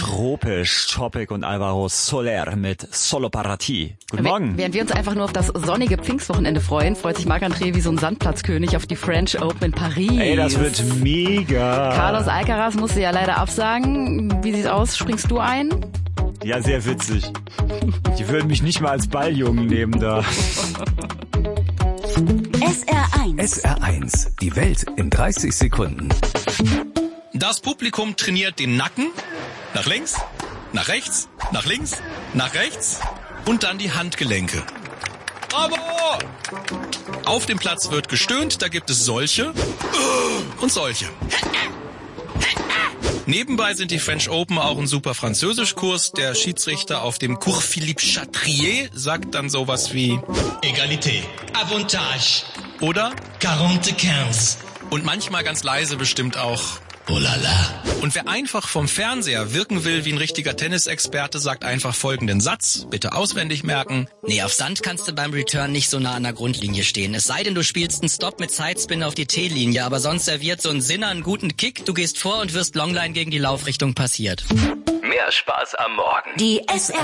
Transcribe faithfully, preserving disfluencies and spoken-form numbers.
tropisch. Topic und Alvaro Soler mit Solo para ti. Guten Morgen. Während wir uns einfach nur auf das sonnige Pfingstwochenende freuen, freut sich Marc-André wie so ein Sandplatzkönig auf die French Open in Paris. Ey, das wird mega. Carlos Alcaraz musste ja leider absagen. Wie sieht's aus? Springst du ein? Ja, sehr witzig. Die würden mich nicht mal als Balljungen nehmen da. S R eins. S R eins. Die Welt in dreißig Sekunden. Das Publikum trainiert den Nacken. Nach links, nach rechts, nach links, nach rechts und dann die Handgelenke. Bravo! Auf dem Platz wird gestöhnt, da gibt es solche und solche. Nebenbei sind die French Open auch ein super Französischkurs. Der Schiedsrichter auf dem Cours Philippe Chatrier sagt dann sowas wie Egalité, Avantage oder quarante-quinze. Und manchmal ganz leise bestimmt auch Oh la la. Und wer einfach vom Fernseher wirken will wie ein richtiger Tennisexperte, sagt einfach folgenden Satz, bitte auswendig merken. Nee, auf Sand kannst du beim Return nicht so nah an der Grundlinie stehen. Es sei denn, du spielst einen Stop mit Sidespin auf die T-Linie, aber sonst serviert so ein Sinner einen guten Kick, du gehst vor und wirst Longline gegen die Laufrichtung passiert. Mehr Spaß am Morgen. Die S R